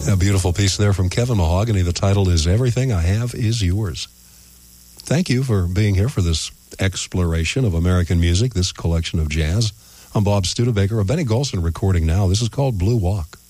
A beautiful piece there from Kevin Mahogany. The title is Everything I Have Is Yours. Thank you for being here for this exploration of American music, this collection of jazz. I'm Bob Studebaker, a Benny Golson recording now. This is called Blue Walk.